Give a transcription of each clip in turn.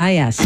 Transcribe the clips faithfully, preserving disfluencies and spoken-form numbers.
I S.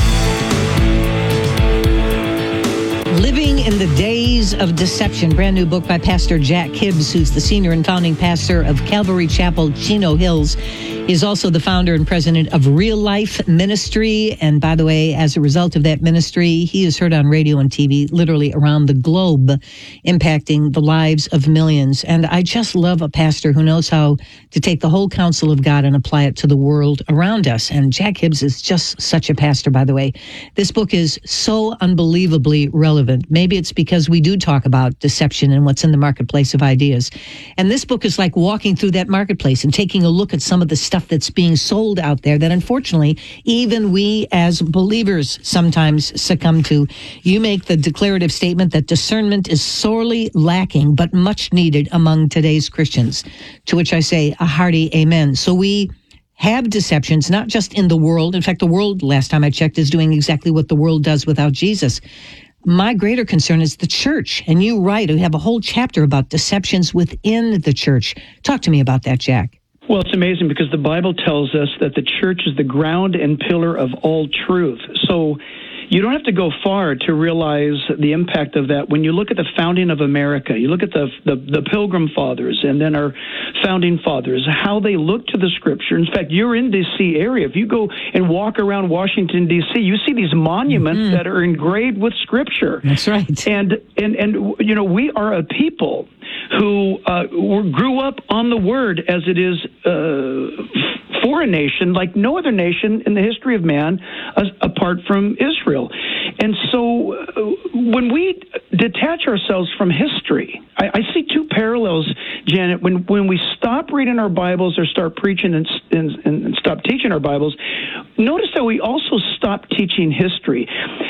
Living in the Days of Deception, brand new book by Pastor Jack Hibbs, who's the senior and founding pastor of Calvary Chapel, Chino Hills. He's also the founder and president of Real Life Ministry. And by the way, as a result of that ministry, he is heard on radio and T V literally around the globe, impacting the lives of millions. And I just love a pastor who knows how to take the whole counsel of God and apply it to the world around us. And Jack Hibbs is just such a pastor, by the way. This book is so unbelievably relevant. Maybe it's because we do talk about deception and what's in the marketplace of ideas. And this book is like walking through that marketplace and taking a look at some of the stuff that's being sold out there that unfortunately even we as believers sometimes succumb to. You make the declarative statement that discernment is sorely lacking but much needed among today's Christians, to which I say a hearty amen. So we have deceptions, not just in the world. In fact, the world, last time I checked, is doing exactly what the world does without Jesus. My greater concern is the church. And you write, you have a whole chapter about deceptions within the church. Talk to me about that, Jack. Well, it's amazing because the Bible tells us that the church is the ground and pillar of all truth. So you don't have to go far to realize the impact of that. When you look at the founding of America, you look at the, the, the Pilgrim Fathers and then our founding fathers, how they look to the Scripture. In fact, you're in D C area. If you go and walk around Washington, D C, you see these monuments mm-hmm. that are engraved with Scripture. That's right. And, and, and you know, we are a people who uh, grew up on the Word as it is uh, for a nation like no other nation in the history of man uh, apart from Israel. And so uh, when we detach ourselves from history, I, I see two parallels, Janet. When when we stop reading our Bibles or start preaching and, and, and stop teaching our Bibles, notice that we also stop teaching history.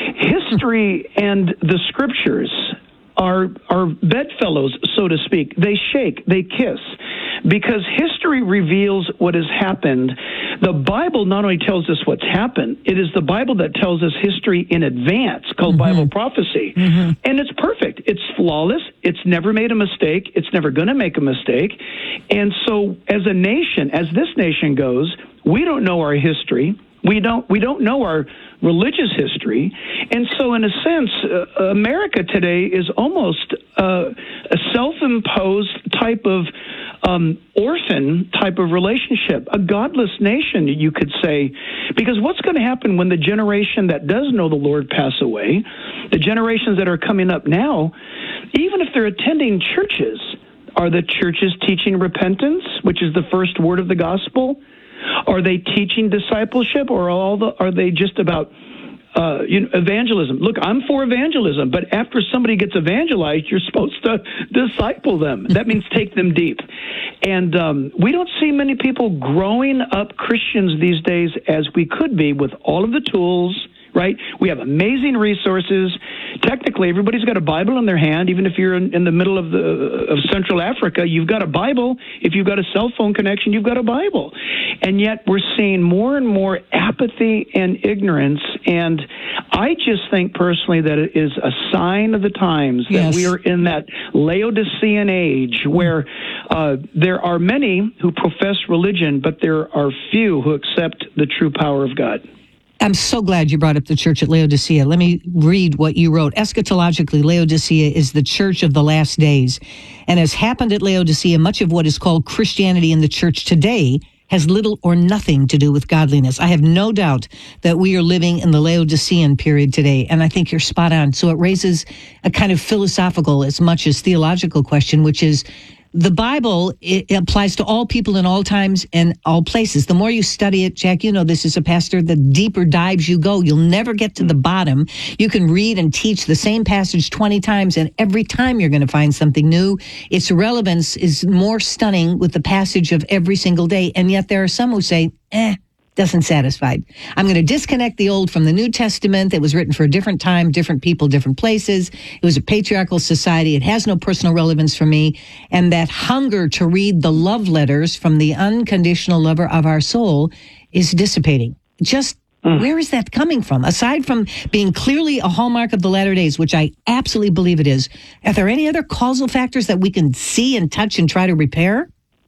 History and the Scriptures are are bedfellows, so to speak. They shake, they kiss, because history reveals what has happened. The Bible not only tells us what's happened, it is the Bible that tells us history in advance, called mm-hmm. Bible prophecy. Mm-hmm. And it's perfect. It's flawless. It's never made a mistake. It's never going to make a mistake. And so as a nation, as this nation goes, we don't know our history. We don't we don't know our religious history. And so in a sense, uh, America today is almost uh, a self-imposed type of um, orphan type of relationship, a godless nation, you could say. Because what's going to happen when the generation that does know the Lord pass away, the generations that are coming up now, even if they're attending churches, are the churches teaching repentance, which is the first word of the gospel? Are they teaching discipleship, or are, all the, are they just about uh, you know, evangelism? Look, I'm for evangelism, but after somebody gets evangelized, you're supposed to disciple them. That means take them deep. And um, we don't see many people growing up Christians these days as we could be with all of the tools, right? We have amazing resources. Technically, everybody's got a Bible in their hand. Even if you're in, in the middle of the of Central Africa, you've got a Bible. If you've got a cell phone connection, you've got a Bible. And yet we're seeing more and more apathy and ignorance. And I just think personally that it is a sign of the times that yes. we are in that Laodicean age where uh, there are many who profess religion, but there are few who accept the true power of God. I'm so glad you brought up the church at Laodicea. Let me read what you wrote. Eschatologically, Laodicea is the church of the last days. And as happened at Laodicea, much of what is called Christianity in the church today has little or nothing to do with godliness. I have no doubt that we are living in the Laodicean period today, and I think you're spot on. So it raises a kind of philosophical as much as theological question, which is, the Bible, it applies to all people in all times and all places. The more you study it, Jack, you know this as a pastor, the deeper dives you go. You'll never get to the bottom. You can read and teach the same passage twenty times, and every time you're going to find something new. Its relevance is more stunning with the passage of every single day. And yet there are some who say, eh, doesn't satisfy. I'm going to disconnect the Old from the New Testament. It was written for a different time, different people, different places. It was a patriarchal society. It has no personal relevance for me. And that hunger to read the love letters from the unconditional lover of our soul is dissipating. Just mm. where is that coming from? Aside from being clearly a hallmark of the latter days, which I absolutely believe it is, are there any other causal factors that we can see and touch and try to repair?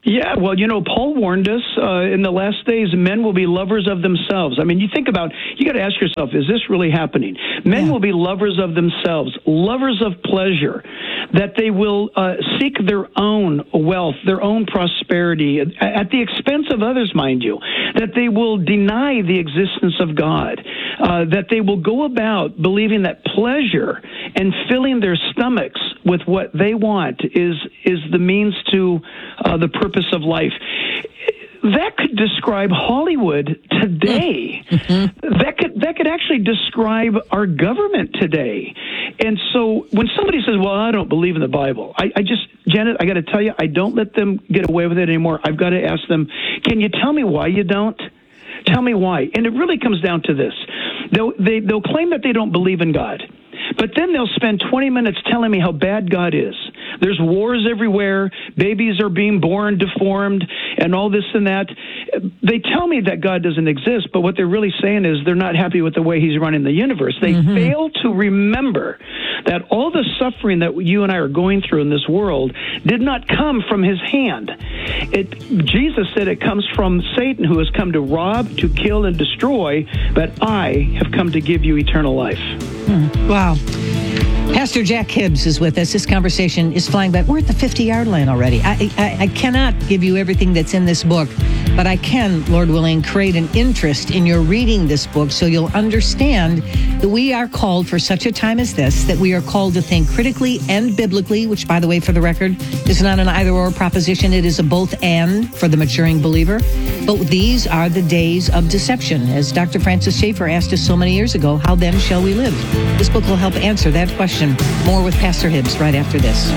Yeah, well, you know, Paul warned us uh, in the last days, men will be lovers of themselves. I mean, you think about, you got to ask yourself, is this really happening? Men yeah. will be lovers of themselves, lovers of pleasure, that they will uh, seek their own wealth, their own prosperity, at, at the expense of others, mind you, that they will deny the existence of God, uh, that they will go about believing that pleasure and filling their stomachs with what they want is, is the means to uh, the purpose of life. That could describe Hollywood today. Mm-hmm. That could that could actually describe our government today. And so when somebody says, well, I don't believe in the Bible, I, I just, Janet, I got to tell you, I don't let them get away with it anymore. I've got to ask them, can you tell me why you don't? Tell me why. And it really comes down to this. They'll, they, they'll claim that they don't believe in God. But then they'll spend twenty minutes telling me how bad God is. There's wars everywhere. Babies are being born deformed and all this and that. They tell me that God doesn't exist, but what they're really saying is they're not happy with the way he's running the universe. They mm-hmm. fail to remember that all the suffering that you and I are going through in this world did not come from his hand. It, Jesus said it comes from Satan, who has come to rob, to kill, and destroy, but I have come to give you eternal life. Hmm. Wow. Pastor Jack Hibbs is with us. This conversation is flying by. We're at the fifty-yard line already. I, I, I cannot give you everything that's in this book, but I can, Lord willing, create an interest in your reading this book so you'll understand that we are called for such a time as this, that we are called to think critically and biblically, which, by the way, for the record, is not an either-or proposition. It is a both-and for the maturing believer. But these are the days of deception. As Doctor Francis Schaeffer asked us so many years ago, how then shall we live? This book will help answer that question. More with Pastor Hibbs right after this.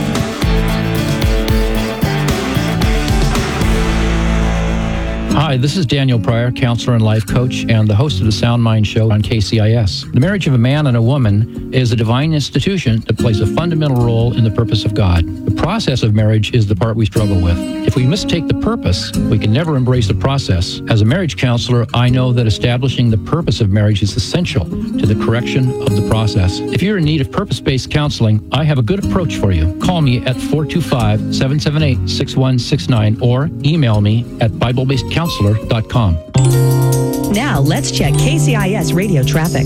Hi, this is Daniel Pryor, counselor and life coach, and the host of the Sound Mind Show on K C I S. The marriage of a man and a woman is a divine institution that plays a fundamental role in the purpose of God. The process of marriage is the part we struggle with. If we mistake the purpose, we can never embrace the process. As a marriage counselor, I know that establishing the purpose of marriage is essential to the correction of the process. If you're in need of purpose-based counseling, I have a good approach for you. Call me at four two five, seven seven eight, six one six nine or email me at bible based counselor dot com. Now, let's check K C I S radio traffic.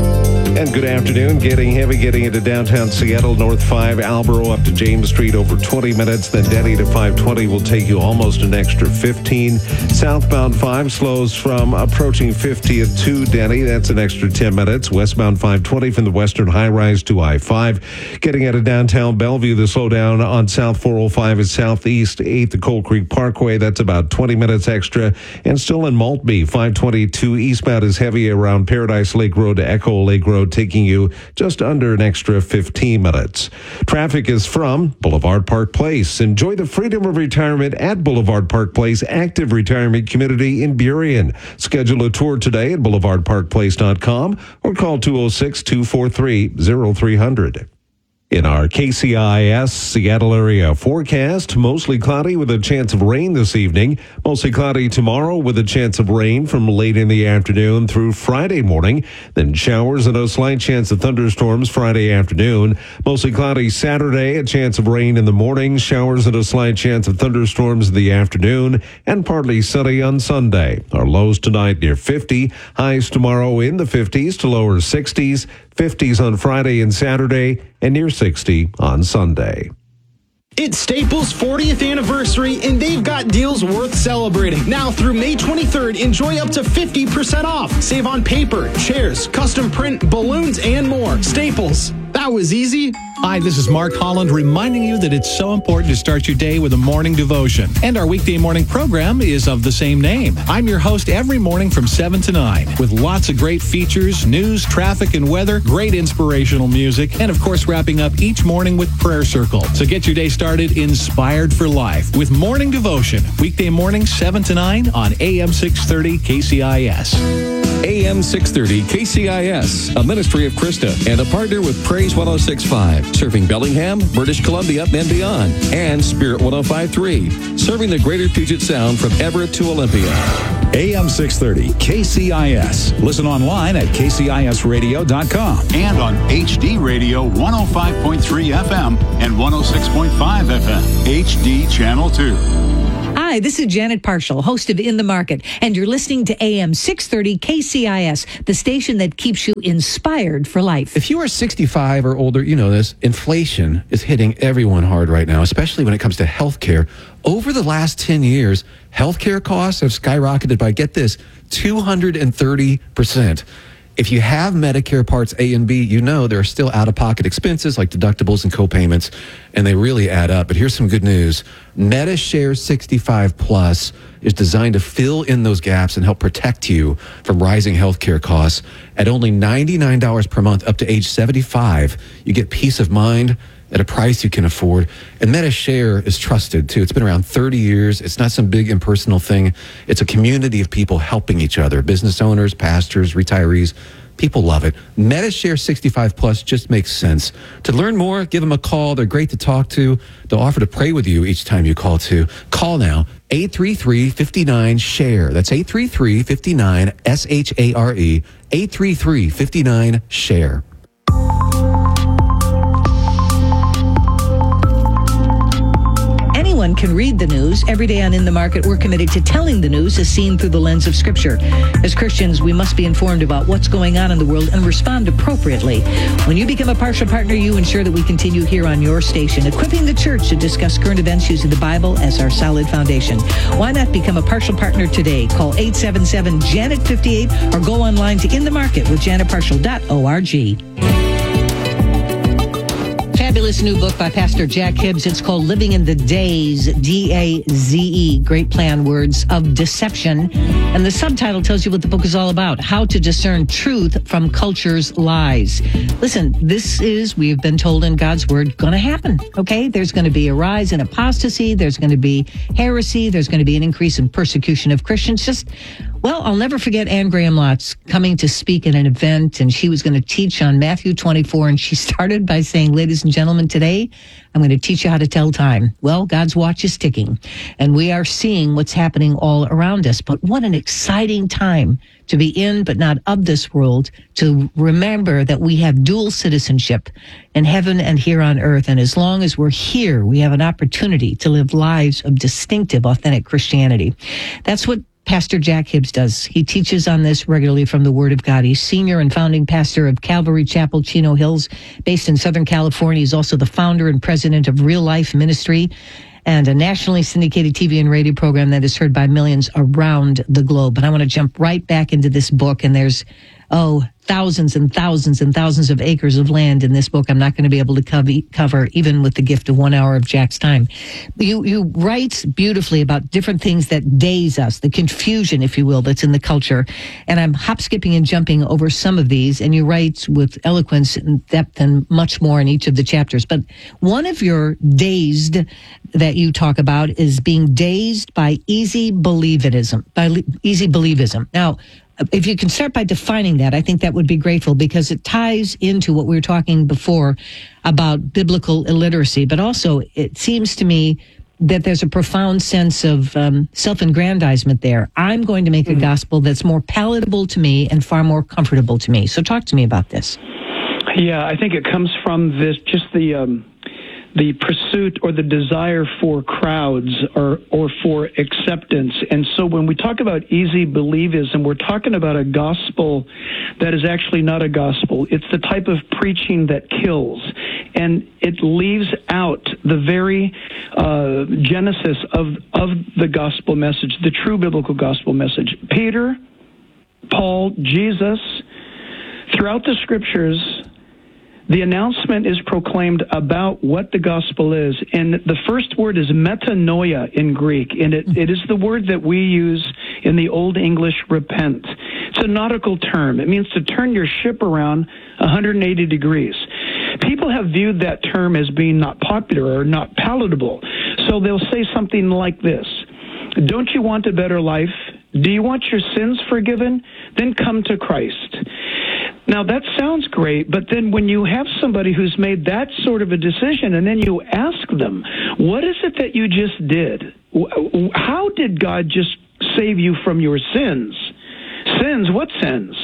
And good afternoon. Getting heavy getting into downtown Seattle, North five, Albro up to James Street over twenty minutes. Then Denny to five twenty will take you almost an extra fifteen. Southbound five slows from approaching fiftieth to Denny. That's an extra ten minutes. Westbound five twenty from the Western High Rise to I five. Getting out of downtown Bellevue, the slowdown on South four oh five is Southeast eighth to Coal Creek Parkway. That's about twenty minutes extra. And still in Maltby, five twenty-two eastbound is heavy around Paradise Lake Road to Echo Lake Road, taking you just under an extra fifteen minutes. Traffic is from Boulevard Park Place. Enjoy the freedom of retirement at Boulevard Park Place Active Retirement Community in Burien. Schedule a tour today at boulevard park place dot com or call two oh six, two four three, oh three hundred. In our K C I S Seattle area forecast, mostly cloudy with a chance of rain this evening. Mostly cloudy tomorrow with a chance of rain from late in the afternoon through Friday morning. Then showers and a slight chance of thunderstorms Friday afternoon. Mostly cloudy Saturday, a chance of rain in the morning. Showers and a slight chance of thunderstorms in the afternoon. And partly sunny on Sunday. Our lows tonight near fifty. Highs tomorrow in the fifties to lower sixties. fifties on Friday and Saturday, and near sixty on Sunday. It's Staples' fortieth anniversary, and they've got deals worth celebrating. Now through May twenty-third, enjoy up to fifty percent off. Save on paper, chairs, custom print, balloons, and more. Staples. That was easy. Hi, this is Mark Holland reminding you that it's so important to start your day with a morning devotion. And our weekday morning program is of the same name. I'm your host every morning from seven to nine with lots of great features, news, traffic, and weather, great inspirational music, and of course wrapping up each morning with Prayer Circle. So get your day started inspired for life with Morning Devotion. Weekday morning seven to nine on A M six thirty K C I S. A M six thirty K C I S, a ministry of Krista and a partner with Praise one oh six point five, serving Bellingham, British Columbia, and beyond, and Spirit one oh five point three, serving the greater Puget Sound from Everett to Olympia. A M six thirty K C I S. Listen online at k c i s radio dot com and on H D Radio one oh five point three F M and one oh six point five F M. H D Channel two. Hi, Hi, this is Janet Parshall, host of In the Market, and you're listening to A M six thirty K C I S, the station that keeps you inspired for life. If you are sixty-five or older, you know this, inflation is hitting everyone hard right now, especially when it comes to health care. Over the last ten years, healthcare costs have skyrocketed by, get this, two hundred thirty percent. If you have Medicare Parts A and B, you know there are still out-of-pocket expenses like deductibles and co-payments, and they really add up. But here's some good news. MediShare sixty-five Plus is designed to fill in those gaps and help protect you from rising healthcare costs. At only ninety-nine dollars per month up to age seventy-five, you get peace of mind at a price you can afford. And MediShare is trusted, too. It's been around thirty years. It's not some big impersonal thing. It's a community of people helping each other, business owners, pastors, retirees. People love it. MediShare sixty-five Plus just makes sense. To learn more, give them a call. They're great to talk to. They'll offer to pray with you each time you call, too. Call now, eight three three, five nine, S H A R E. That's eight three three, five nine, S H A R E, eight three three, five nine, S H A R E. Anyone can read the news. Every day on In the Market, we're committed to telling the news as seen through the lens of Scripture. As Christians, we must be informed about what's going on in the world and respond appropriately. When you become a partial partner, you ensure that we continue here on your station, equipping the church to discuss current events using the Bible as our solid foundation. Why not become a partial partner today? Call eight seven seven, Janet fifty-eight or go online to in the market with janet partial dot org. Fabulous new book by Pastor Jack Hibbs. It's called Living in the Days, D A Z E, great plan words, of deception. And the subtitle tells you what the book is all about, how to discern truth from culture's lies. Listen, this is, we've been told in God's word, going to happen, okay? There's going to be a rise in apostasy. There's going to be heresy. There's going to be an increase in persecution of Christians. Just, well, I'll never forget Anne Graham Lotz coming to speak at an event, and she was going to teach on Matthew twenty-four, and she started by saying, ladies and gentlemen, today I'm going to teach you how to tell time. Well, God's watch is ticking, and we are seeing what's happening all around us. But what an exciting time to be in but not of this world, to remember that we have dual citizenship in heaven and here on earth. And as long as we're here, we have an opportunity to live lives of distinctive, authentic Christianity. That's what Pastor Jack Hibbs does. He teaches on this regularly from the Word of God. He's senior and founding pastor of Calvary Chapel, Chino Hills, based in Southern California. He's also the founder and president of Real Life Ministry, and a nationally syndicated T V and radio program that is heard by millions around the globe. But I want to jump right back into this book, and there's, oh, thousands and thousands and thousands of acres of land in this book I'm not going to be able to cover, cover even with the gift of one hour of Jack's time. You, you write beautifully about different things that daze us, the confusion, if you will, that's in the culture. And I'm hop, skipping, and jumping over some of these, and you write with eloquence and depth and much more in each of the chapters. But one of your dazed that you talk about is being dazed by easy believism, by le- easy believism. Now, if you can start by defining that, I think that would be grateful, because it ties into what we were talking before about biblical illiteracy. But also, it seems to me that there's a profound sense of um, self-aggrandizement there. I'm going to make a gospel that's more palatable to me and far more comfortable to me. So talk to me about this. Yeah, I think it comes from this, just the... Um the pursuit or the desire for crowds or, or for acceptance. And so when we talk about easy believism, we're talking about a gospel that is actually not a gospel. It's the type of preaching that kills. And it leaves out the very uh, genesis of, of the gospel message, the true biblical gospel message. Peter, Paul, Jesus, throughout the scriptures, the announcement is proclaimed about what the gospel is. And the first word is metanoia in Greek. And it, it is the word that we use in the Old English, repent. It's a nautical term. It means to turn your ship around one hundred eighty degrees. People have viewed that term as being not popular or not palatable. So they'll say something like this: don't you want a better life? Do you want your sins forgiven? Then come to Christ. Now, that sounds great, but then when you have somebody who's made that sort of a decision and then you ask them, what is it that you just did? How did God just save you from your sins? Sins? What sins?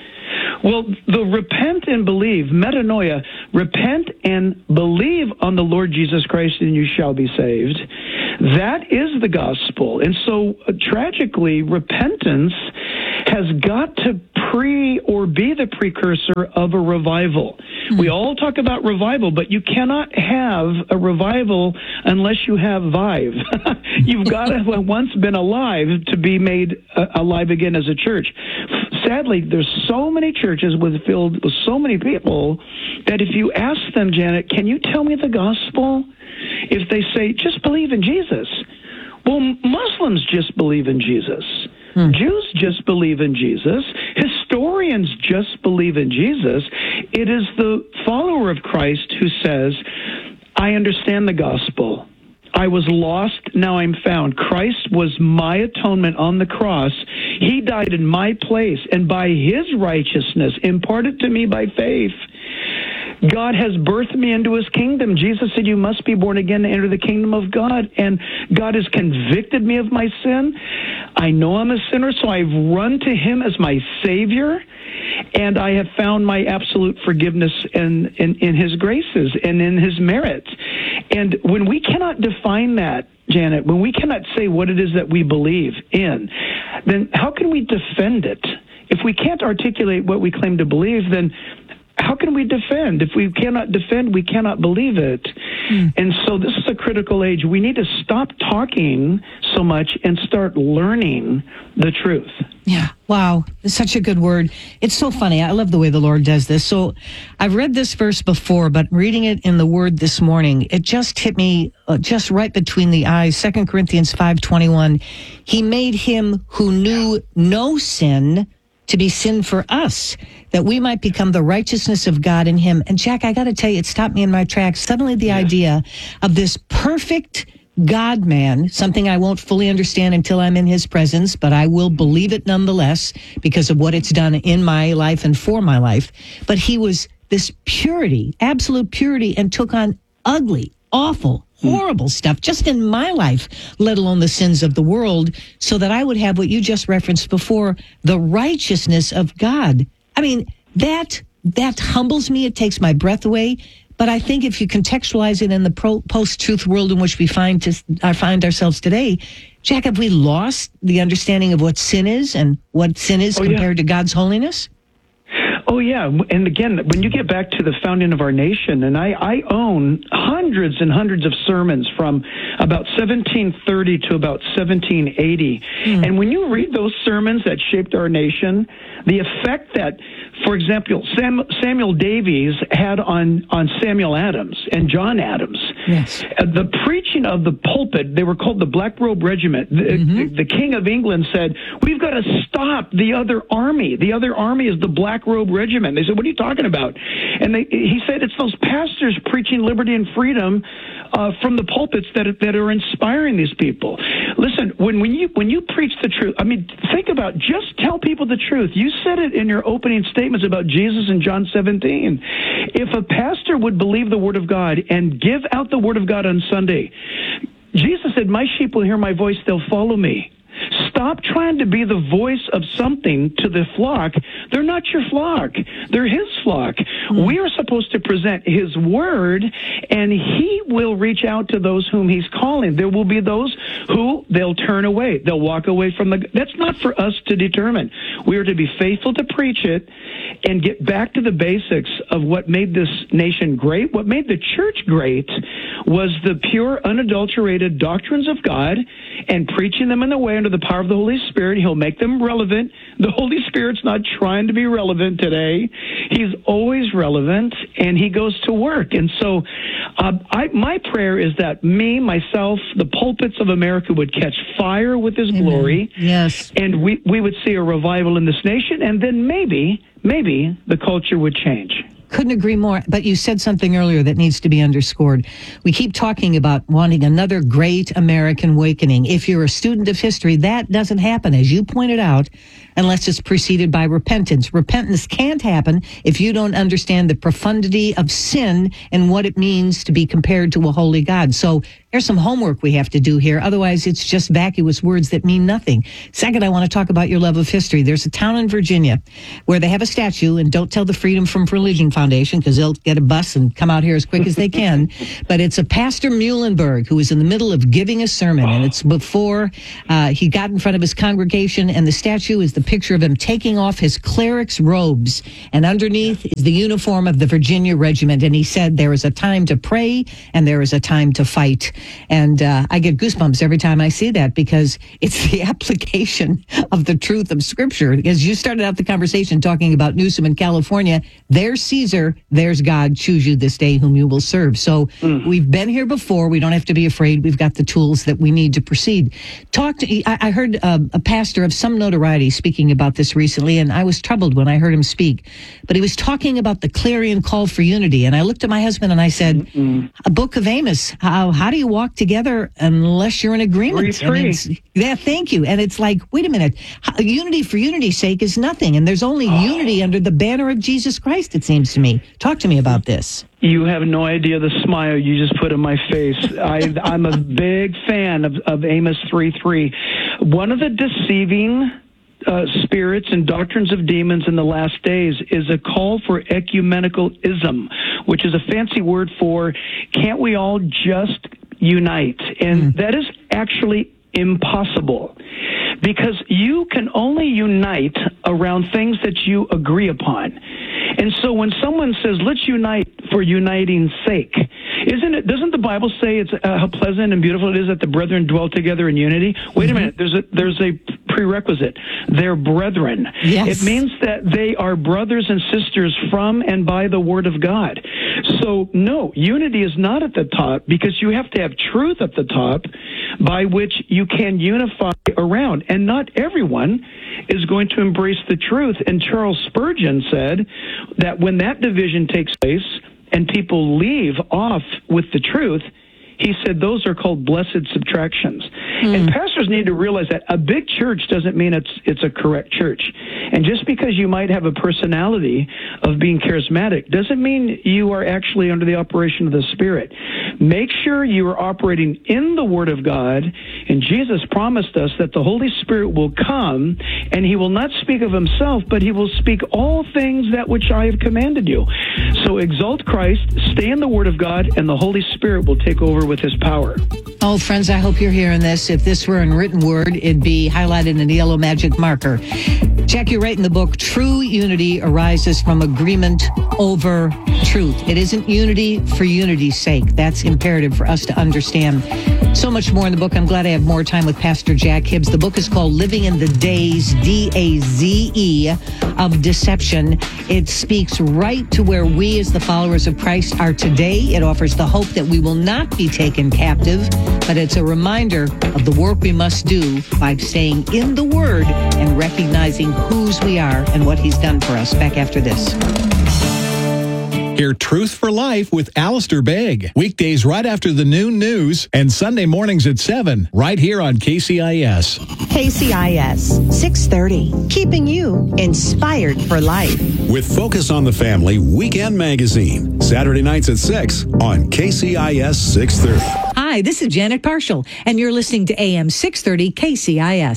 Well, the repent and believe, metanoia, repent and believe on the Lord Jesus Christ and you shall be saved. That is the gospel. And so, uh, tragically, repentance has got to pre or be the precursor of a revival. Mm-hmm. We all talk about revival, but you cannot have a revival unless you have vive. You've got to have once been alive to be made uh, alive again as a church. Sadly, there's so many churches with filled with so many people that if you ask them, Janet, can you tell me the gospel? If they say, just believe in Jesus. Well, Muslims just believe in Jesus. Hmm. Jews just believe in Jesus. Historians just believe in Jesus. It is the follower of Christ who says, I understand the gospel. I was lost, now I'm found. Christ was my atonement on the cross. He died in my place, and by his righteousness, imparted to me by faith, God has birthed me into his kingdom. Jesus said, you must be born again to enter the kingdom of God. And God has convicted me of my sin. I know I'm a sinner, so I've run to him as my Savior. And I have found my absolute forgiveness in, in, in his graces and in his merit. And when we cannot define that, Janet, when we cannot say what it is that we believe in, then how can we defend it? If we can't articulate what we claim to believe, then how can we defend? If we cannot defend, we cannot believe it. Mm. And so this is a critical age. We need to stop talking so much and start learning the truth. Yeah. Wow. It's such a good word. It's so funny. I love the way the Lord does this. So I've read this verse before, but reading it in the Word this morning, it just hit me uh, just right between the eyes. Second Corinthians five twenty-one. He made him who knew no sin to be sin for us, that we might become the righteousness of God in him. And Jack, I got to tell you, it stopped me in my tracks. Suddenly the yeah. idea of this perfect God-man, something I won't fully understand until I'm in his presence, but I will believe it nonetheless because of what it's done in my life and for my life. But he was this purity, absolute purity, and took on ugly, awful, horrible stuff just in my life, let alone the sins of the world, so that I would have what you just referenced before, the righteousness of God. I mean, that that humbles me. It takes my breath away. But I think if you contextualize it in the pro- post-truth world in which we find to, uh, find ourselves today, Jack, have we lost the understanding of what sin is and what sin is oh, compared yeah. to God's holiness? Oh, yeah. And again, when you get back to the founding of our nation, and I, I own hundreds and hundreds of sermons from about seventeen thirty to about seventeen eighty. Mm. And when you read those sermons that shaped our nation, the effect that, for example, Sam, Samuel Davies had on, on Samuel Adams and John Adams. Yes. Uh, the preaching of the pulpit, they were called the Black Robe Regiment. The, mm-hmm. the, the King of England said, we've got to stop the other army. The other army is the Black Robe Regiment. They said, what are you talking about? And they, he said, it's those pastors preaching liberty and freedom uh, from the pulpits that, that are inspiring these people. Listen, when, when, you, when you preach the truth, I mean, think about, just tell people the truth. You said it in your opening statements about Jesus in John seventeen. If a pastor would believe the Word of God and give out the Word of God on Sunday, Jesus said, my sheep will hear my voice, they'll follow me. Stop trying to be the voice of something to the flock. They're not your flock. They're his flock. Mm. We are supposed to present his word, and he will reach out to those whom he's calling. There will be those who they'll turn away. They'll walk away from the... That's not for us to determine. We are to be faithful to preach it and get back to the basics of what made this nation great. What made the church great was the pure, unadulterated doctrines of God and preaching them in the way under the power of the Holy Spirit. He'll make them relevant. The Holy Spirit's not trying to be relevant today. He's always relevant, and he goes to work. And so uh, I, my prayer is that me, myself, the pulpits of America would catch fire with his Amen. Glory. Yes. And we, we would see a revival in this nation, and then maybe, maybe the culture would change. Couldn't agree more. But you said something earlier that needs to be underscored. We keep talking about wanting another great American awakening. If you're a student of history, that doesn't happen, as you pointed out, unless it's preceded by repentance. Repentance can't happen if you don't understand the profundity of sin and what it means to be compared to a holy God. So there's some homework we have to do here. Otherwise, it's just vacuous words that mean nothing. Second, I want to talk about your love of history. There's a town in Virginia where they have a statue, and don't tell the Freedom from Religion Foundation because they'll get a bus and come out here as quick as they can. But it's a Pastor Muhlenberg who is in the middle of giving a sermon, and it's before uh, he got in front of his congregation, and the statue is the picture of him taking off his cleric's robes, and underneath is the uniform of the Virginia Regiment. And he said, there is a time to pray and there is a time to fight. And uh, I get goosebumps every time I see that, because it's the application of the truth of Scripture. As you started out the conversation talking about Newsom in California, there's Caesar, there's God, choose you this day whom you will serve. So mm. we've been here before. We don't have to be afraid. We've got the tools that we need to proceed. Talk to, I, I heard uh, a pastor of some notoriety speaking about this recently, and I was troubled when I heard him speak. But he was talking about the clarion call for unity. And I looked at my husband and I said, Mm-mm. a book of Amos, how, how do you walk together unless you're in agreement? Three, three. Yeah, thank you. And it's like, wait a minute, unity for unity's sake is nothing. And there's only oh. unity under the banner of Jesus Christ, it seems to me. Talk to me about this. You have no idea the smile you just put on my face. I, I'm a big fan of, of Amos three three. One of the deceiving uh, spirits and doctrines of demons in the last days is a call for ecumenicalism, which is a fancy word for can't we all just unite? And mm. that is actually impossible, because you can only unite around things that you agree upon. And so when someone says, let's unite for uniting's sake, isn't it, doesn't the Bible say it's uh, how pleasant and beautiful it is that the brethren dwell together in unity? Wait mm-hmm. a minute, there's a, there's a prerequisite. They're brethren. Yes. It means that they are brothers and sisters from and by the Word of God. So no, unity is not at the top, because you have to have truth at the top by which you can unify around. And not everyone is going to embrace the truth. And Charles Spurgeon said that when that division takes place and people leave off with the truth, he said those are called blessed subtractions. Mm. And pastors need to realize that a big church doesn't mean it's it's a correct church. And just because you might have a personality of being charismatic doesn't mean you are actually under the operation of the Spirit. Make sure you are operating in the Word of God. And Jesus promised us that the Holy Spirit will come, and he will not speak of himself, but he will speak all things that which I have commanded you. So exalt Christ, stay in the Word of God, and the Holy Spirit will take over with his power. Oh, friends, I hope you're hearing this. If this were in written word, it'd be highlighted in a yellow magic marker. Jack, you write in the book, true unity arises from agreement over truth. It isn't unity for unity's sake. That's imperative for us to understand. So much more in the book. I'm glad I have more time with Pastor Jack Hibbs. The book is called Living in the Days, D A Z E, of Deception. It speaks right to where we as the followers of Christ are today. It offers the hope that we will not be taken captive, but it's a reminder of the work we must do by staying in the Word and recognizing whose we are and what he's done for us. Back after this. Hear Truth for Life with Alistair Begg. Weekdays right after the noon news and Sunday mornings at seven, right here on K C I S. K C I S, six thirty, keeping you inspired for life. With Focus on the Family Weekend Magazine, Saturday nights at six on K C I S six thirty. Hi, this is Janet Parshall, and you're listening to A M six thirty K C I S.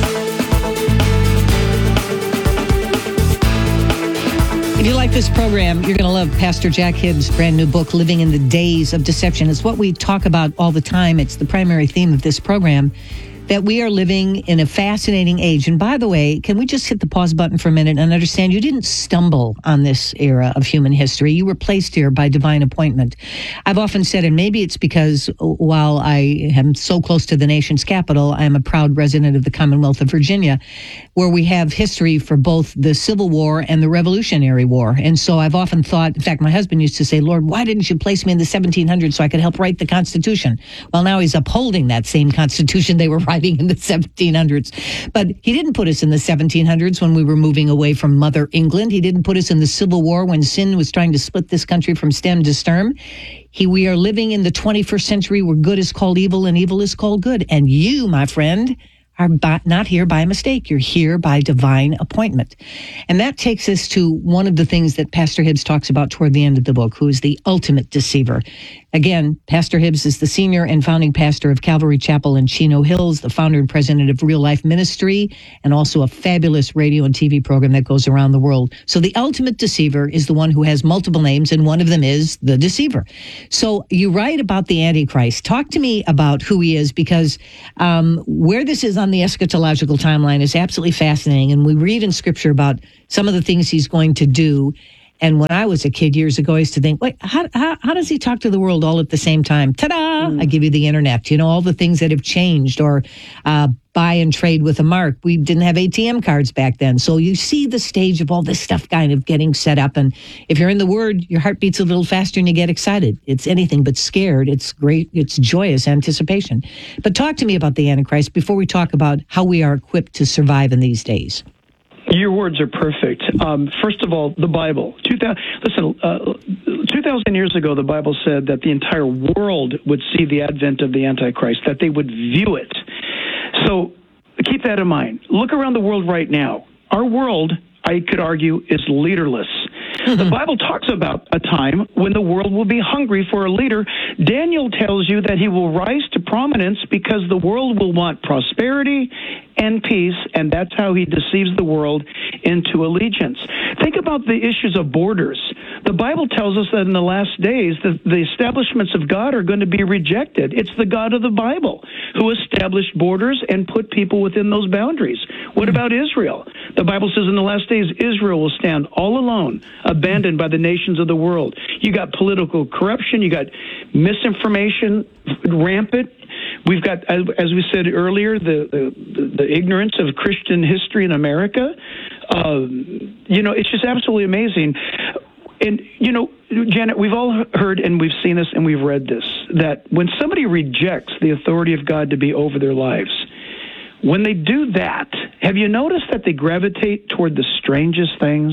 If you like this program, you're going to love Pastor Jack Hibbs' brand new book, Living in the Days of Deception. It's what we talk about all the time. It's the primary theme of this program, that we are living in a fascinating age. And by the way, can we just hit the pause button for a minute and understand you didn't stumble on this era of human history. You were placed here by divine appointment. I've often said, and maybe it's because while I am so close to the nation's capital, I am a proud resident of the Commonwealth of Virginia, where we have history for both the Civil War and the Revolutionary War. And so I've often thought, in fact, my husband used to say, Lord, why didn't you place me in the seventeen hundreds so I could help write the Constitution? Well, now he's upholding that same Constitution they were writing in the seventeen hundreds. But he didn't put us in the seventeen hundreds when we were moving away from Mother England. He didn't put us in the Civil War when sin was trying to split this country from stem to stern. He, we are living in the twenty-first century where good is called evil and evil is called good. And you, my friend, are by, not here by mistake. You're here by divine appointment. And that takes us to one of the things that Pastor Hibbs talks about toward the end of the book, who is the ultimate deceiver. Again, Pastor Hibbs is the senior and founding pastor of Calvary Chapel in Chino Hills, the founder and president of Real Life Ministry, and also a fabulous radio and T V program that goes around the world. So the ultimate deceiver is the one who has multiple names, and one of them is the deceiver. So you write about the Antichrist. Talk to me about who he is, because um, where this is on the eschatological timeline is absolutely fascinating. And we read in Scripture about some of the things he's going to do. And when I was a kid years ago, I used to think, wait, how, how, how does he talk to the world all at the same time? Ta-da! Mm. I give you the internet, you know, all the things that have changed, or uh, buy and trade with a mark. We didn't have A T M cards back then. So you see the stage of all this stuff kind of getting set up. And if you're in the Word, your heart beats a little faster and you get excited. It's anything but scared. It's great. It's joyous anticipation. But talk to me about the Antichrist before we talk about how we are equipped to survive in these days. Your words are perfect. Um, first of all, the Bible. two thousand, listen, uh, two thousand years ago, the Bible said that the entire world would see the advent of the Antichrist, that they would view it. So keep that in mind. Look around the world right now. Our world, I could argue, is leaderless. Mm-hmm. The Bible talks about a time when the world will be hungry for a leader. Daniel tells you that he will rise to prominence because the world will want prosperity and peace, and that's how he deceives the world into allegiance. Think about the issues of borders. The Bible tells us that in the last days, the, the establishments of God are going to be rejected. It's the God of the Bible who established borders and put people within those boundaries. What about Israel? The Bible says in the last days, Israel will stand all alone, abandoned by the nations of the world. You got political corruption, you got misinformation rampant. We've got, as we said earlier, the, the, the ignorance of Christian history in America. Uh, you know, it's just absolutely amazing. And, you know, Janet, we've all heard and we've seen this and we've read this, that when somebody rejects the authority of God to be over their lives, when they do that, have you noticed that they gravitate toward the strangest things?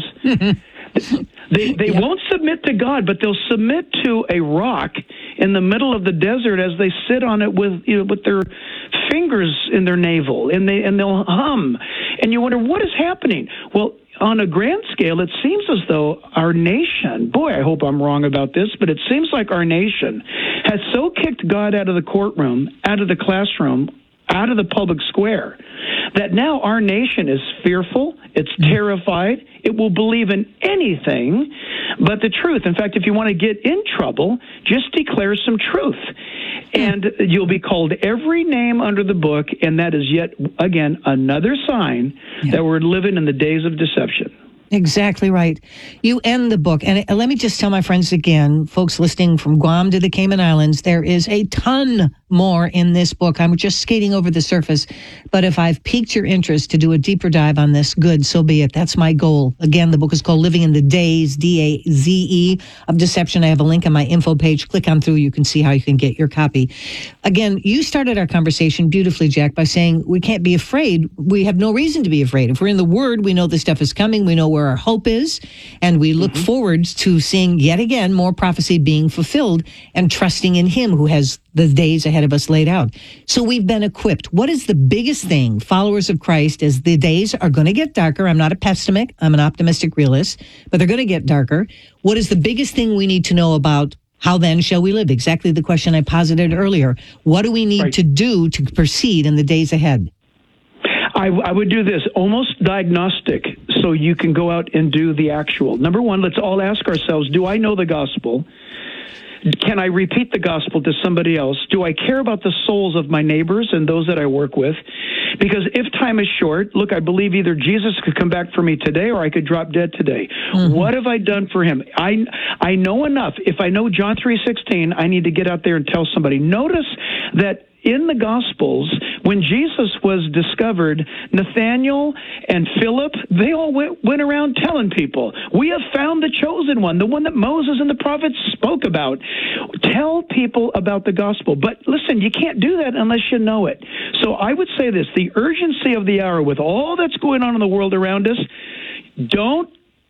They they yeah. won't submit to God, but they'll submit to a rock in the middle of the desert as they sit on it with you know, with their fingers in their navel, and they and they'll hum. And you wonder, what is happening? Well, on a grand scale, it seems as though our nation, boy, I hope I'm wrong about this, but it seems like our nation has so kicked God out of the courtroom, out of the classroom, out of the public square, that now our nation is fearful, it's terrified, it will believe in anything but the truth. In fact, if you want to get in trouble, just declare some truth. And you'll be called every name under the book, and that is yet, again, another sign yeah. that we're living in the days of deception. Exactly right. You end the book, and let me just tell my friends again, folks listening from Guam to the Cayman Islands, there is a ton more in this book. I'm just skating over the surface, but if I've piqued your interest to do a deeper dive on this, good, so be it. That's my goal. Again, the book is called Living in the Days, D A Z E, of Deception. I have a link on my info page. Click on through. You can see how you can get your copy. Again, you started our conversation beautifully, Jack, by saying we can't be afraid. We have no reason to be afraid. If we're in the Word, we know this stuff is coming. We know where our hope is, and we look mm-hmm. forward to seeing yet again more prophecy being fulfilled and trusting in Him who has the days ahead of us laid out. So we've been equipped. What is the biggest thing, followers of Christ, as the days are going to get darker? I'm not a pessimist, I'm an optimistic realist, but they're going to get darker. What is the biggest thing we need to know about how then shall we live? Exactly the question I posited earlier. What do we need right. to do to proceed in the days ahead? I, I would do this, almost diagnostic, so you can go out and do the actual. Number one, let's all ask ourselves, do I know the gospel? Can I repeat the gospel to somebody else? Do I care about the souls of my neighbors and those that I work with? Because if time is short, look, I believe either Jesus could come back for me today or I could drop dead today. Mm-hmm. What have I done for him? I I know enough. If I know John three sixteen, I need to get out there and tell somebody. Notice that in the Gospels, when Jesus was discovered, Nathaniel and Philip, they all went, went around telling people, we have found the chosen one, the one that Moses and the prophets spoke about. Tell people about the gospel. But listen, you can't do that unless you know it. So I would say this, the urgency of the hour with all that's going on in the world around us, don't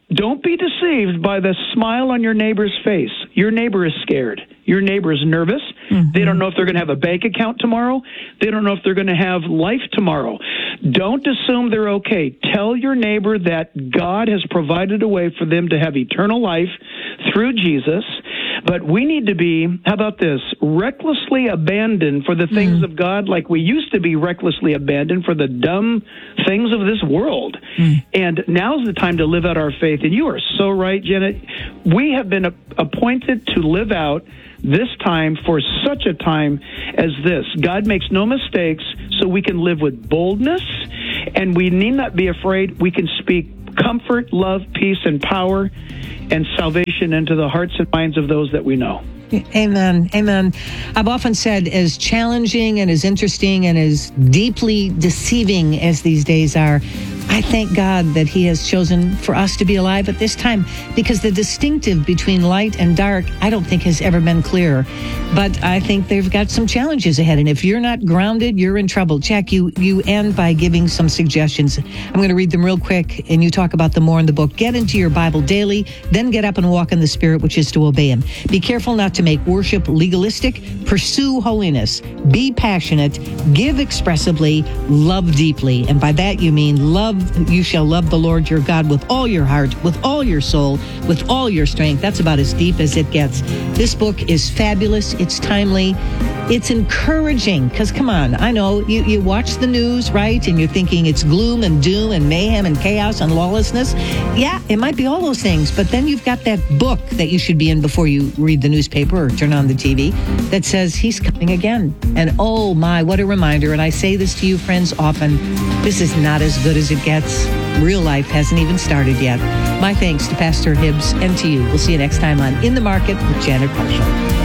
don't be deceived by the smile on your neighbor's face. Your neighbor is scared. Your neighbor is nervous. Mm-hmm. They don't know if they're going to have a bank account tomorrow. They don't know if they're going to have life tomorrow. Don't assume they're okay. Tell your neighbor that God has provided a way for them to have eternal life through Jesus. But we need to be, how about this, recklessly abandoned for the things mm. of God like we used to be recklessly abandoned for the dumb things of this world. Mm. And now's the time to live out our faith. And you are so right, Janet. We have been a- appointed to live out this time for such a time as this. God makes no mistakes, so we can live with boldness, and we need not be afraid. We can speak comfort, love, peace, and power and salvation into the hearts and minds of those that we know. Amen. Amen. I've often said, as challenging and as interesting and as deeply deceiving as these days are, I thank God that He has chosen for us to be alive at this time, because the distinctive between light and dark, I don't think has ever been clearer. But I think they've got some challenges ahead. And if you're not grounded, you're in trouble. Jack, you, you end by giving some suggestions. I'm going to read them real quick, and you talk about them more in the book. Get into your Bible daily, then get up and walk in the Spirit, which is to obey Him. Be careful not to make worship legalistic. Pursue holiness. Be passionate. Give expressively. Love deeply. And by that you mean love. You shall love the Lord your God with all your heart, with all your soul, with all your strength. That's about as deep as it gets. This book is fabulous. It's timely. It's encouraging, because come on, I know you, you watch the news, right? And you're thinking it's gloom and doom and mayhem and chaos and lawlessness. Yeah, it might be all those things, but then you've got that book that you should be in before you read the newspaper or turn on the T V that says He's coming again. And oh my, what a reminder. And I say this to you, friends, often. This is not as good as it gets. Real life hasn't even started yet. My thanks to Pastor Hibbs and to you. We'll see you next time on In the Market with Janet Parshall.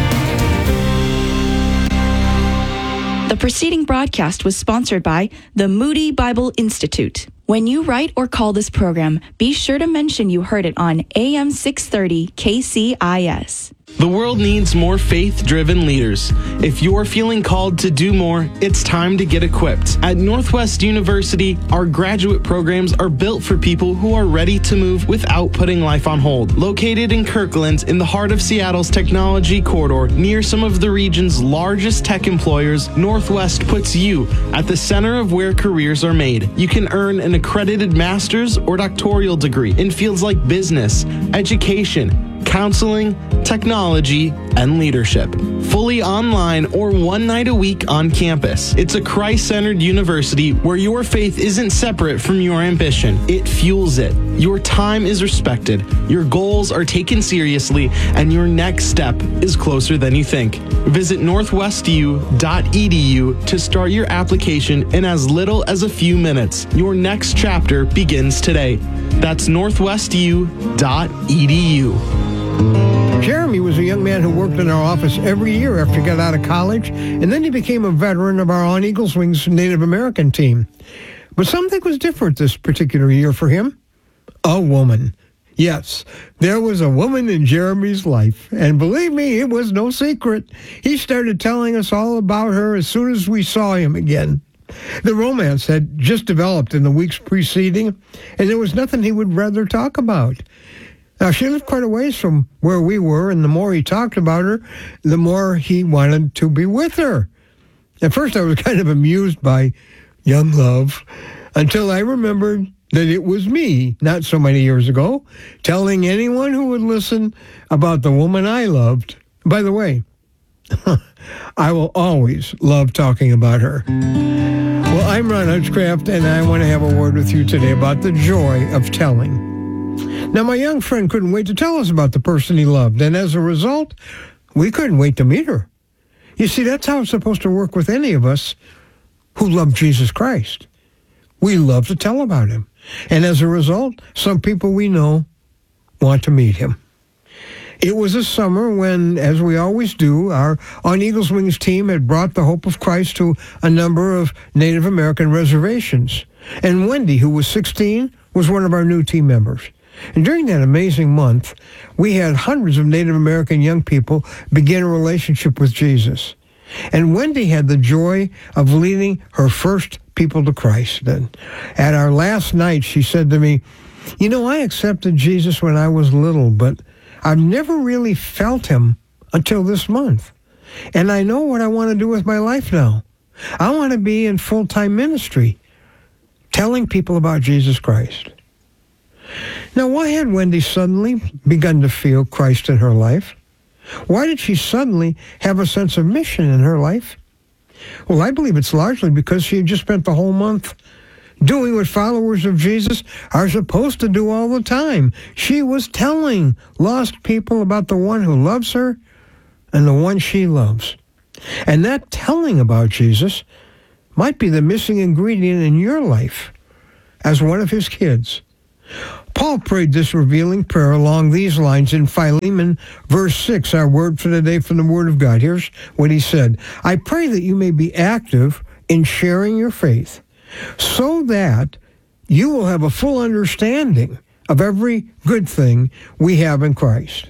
The preceding broadcast was sponsored by the Moody Bible Institute. When you write or call this program, be sure to mention you heard it on A M six thirty K C I S. The world needs more faith-driven leaders. If you're feeling called to do more, it's time to get equipped. At Northwest University, our graduate programs are built for people who are ready to move without putting life on hold. Located in Kirkland, in the heart of Seattle's technology corridor, near some of the region's largest tech employers, Northwest puts you at the center of where careers are made. You can earn an accredited master's or doctoral degree in fields like business, education, counseling, technology, and leadership. Fully online or one night a week on campus. It's a Christ-centered university where your faith isn't separate from your ambition. It fuels it. Your time is respected, your goals are taken seriously, and your next step is closer than you think. Visit northwest u dot e d u to start your application in as little as a few minutes. Your next chapter begins today. That's northwest u dot e d u. Jeremy was a young man who worked in our office every year after he got out of college, and then he became a veteran of our On Eagles Wings Native American team. But something was different this particular year for him. A woman. Yes, there was a woman in Jeremy's life, and believe me, it was no secret. He started telling us all about her as soon as we saw him again. The romance had just developed in the weeks preceding, and there was nothing he would rather talk about. Now, she lived quite a ways from where we were, and the more he talked about her, the more he wanted to be with her. At first, I was kind of amused by young love, until I remembered that it was me, not so many years ago, telling anyone who would listen about the woman I loved. By the way, I will always love talking about her. Well, I'm Ron Hutchcraft, and I want to have a word with you today about the joy of telling. Now, my young friend couldn't wait to tell us about the person he loved, and as a result, we couldn't wait to meet her. You see, that's how it's supposed to work with any of us who love Jesus Christ. We love to tell about him, and as a result, some people we know want to meet him. It was a summer when, as we always do, our On Eagles Wings team had brought the hope of Christ to a number of Native American reservations, and Wendy, who was sixteen, was one of our new team members. And during that amazing month, we had hundreds of Native American young people begin a relationship with Jesus. And Wendy had the joy of leading her first people to Christ. And at our last night, she said to me, You know, I accepted Jesus when I was little, but I've never really felt him until this month. And I know what I want to do with my life now. I want to be in full-time ministry, telling people about Jesus Christ. Now, why had Wendy suddenly begun to feel Christ in her life? Why did she suddenly have a sense of mission in her life? Well, I believe it's largely because she had just spent the whole month doing what followers of Jesus are supposed to do all the time. She was telling lost people about the one who loves her and the one she loves. And that telling about Jesus might be the missing ingredient in your life as one of his kids. Paul prayed this revealing prayer along these lines in Philemon, verse six, our word for today from the Word of God. Here's what he said. I pray that you may be active in sharing your faith, so that you will have a full understanding of every good thing we have in Christ.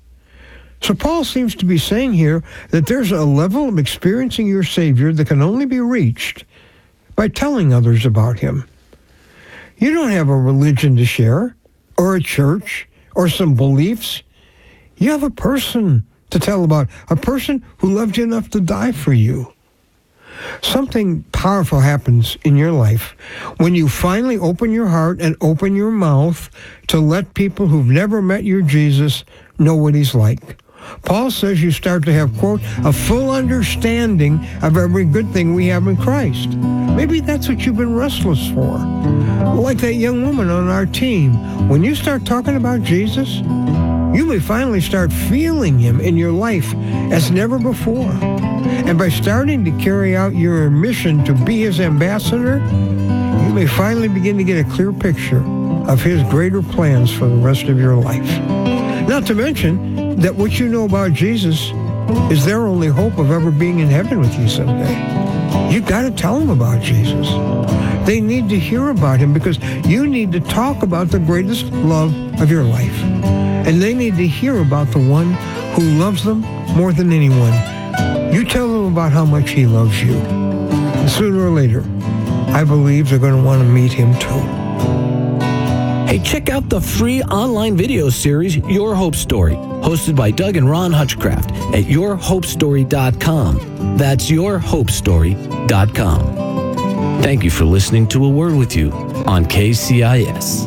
So Paul seems to be saying here that there's a level of experiencing your Savior that can only be reached by telling others about him. You don't have a religion to share, or a church, or some beliefs. You have a person to tell about, a person who loved you enough to die for you. Something powerful happens in your life when you finally open your heart and open your mouth to let people who've never met your Jesus know what he's like. Paul says you start to have, quote, a full understanding of every good thing we have in Christ. Maybe that's what you've been restless for. Like that young woman on our team. When you start talking about Jesus, you may finally start feeling him in your life as never before. And by starting to carry out your mission to be his ambassador, you may finally begin to get a clear picture of his greater plans for the rest of your life. Not to mention that what you know about Jesus is their only hope of ever being in heaven with you someday. You've got to tell them about Jesus. They need to hear about him because you need to talk about the greatest love of your life. And they need to hear about the one who loves them more than anyone. You tell them about how much he loves you. And sooner or later, I believe they're going to want to meet him too. Hey, check out the free online video series, Your Hope Story, hosted by Doug and Ron Hutchcraft at your hope story dot com. That's your hope story dot com. Thank you for listening to A Word With You on K C I S.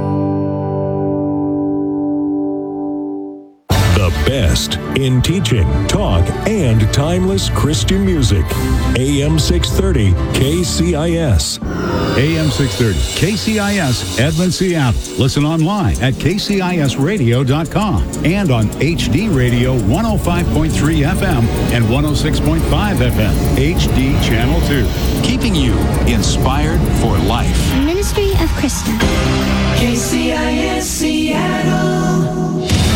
The best in teaching, talk, and timeless Christian music. A M six thirty K C I S. A M six thirty K C I S, Edmond, Seattle. Listen online at K C I S radio dot com and on H D Radio one oh five point three F M and one oh six point five F M, H D Channel two. Keeping you inspired for life. Ministry of Krista. K C I S Seattle.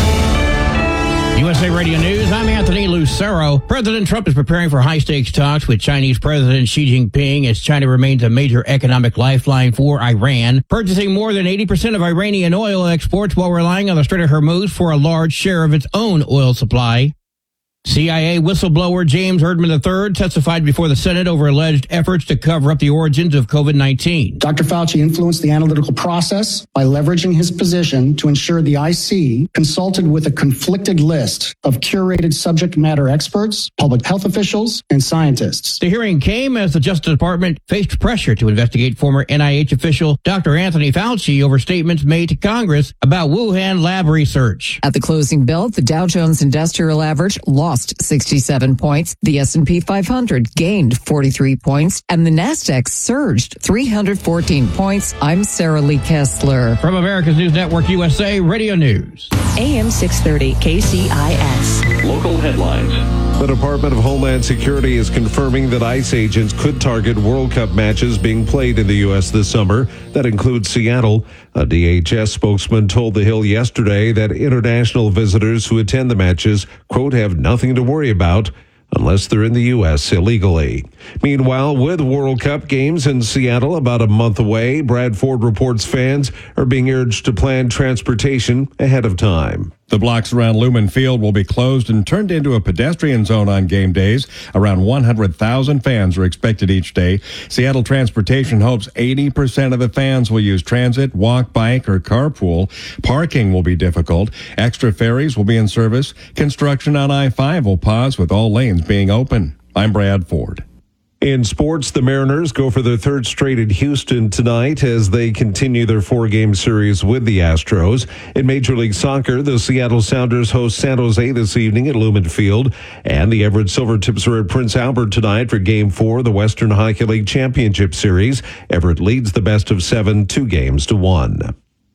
U S A Radio News, I'm Anthony Lucero. President Trump is preparing for high-stakes talks with Chinese President Xi Jinping as China remains a major economic lifeline for Iran, purchasing more than eighty percent of Iranian oil exports while relying on the Strait of Hormuz for a large share of its own oil supply. C I A whistleblower James Erdman the third testified before the Senate over alleged efforts to cover up the origins of COVID nineteen. Doctor Fauci influenced the analytical process by leveraging his position to ensure the I C consulted with a conflicted list of curated subject matter experts, public health officials, and scientists. The hearing came as the Justice Department faced pressure to investigate former N I H official Doctor Anthony Fauci over statements made to Congress about Wuhan lab research. At the closing bell, the Dow Jones Industrial Average lost sixty-seven points, the S and P five hundred gained forty-three points, and the NASDAQ surged three hundred fourteen points. I'm Sarah Lee Kessler. From America's News Network U S A Radio News. A M six thirty K C I S. Local headlines. The Department of Homeland Security is confirming that ICE agents could target World Cup matches being played in the U S this summer. That includes Seattle. A D H S spokesman told The Hill yesterday that international visitors who attend the matches, quote, have nothing to worry about unless they're in the U S illegally. Meanwhile, with World Cup games in Seattle about a month away, Brad Ford reports fans are being urged to plan transportation ahead of time. The blocks around Lumen Field will be closed and turned into a pedestrian zone on game days. Around one hundred thousand fans are expected each day. Seattle Transportation hopes eighty percent of the fans will use transit, walk, bike, or carpool. Parking will be difficult. Extra ferries will be in service. Construction on I five will pause with all lanes being open. I'm Brad Ford. In sports, the Mariners go for their third straight in Houston tonight as they continue their four-game series with the Astros. In Major League Soccer, the Seattle Sounders host San Jose this evening at Lumen Field, and the Everett Silvertips are at Prince Albert tonight for Game four of the Western Hockey League Championship Series. Everett leads the best of seven, two games to one.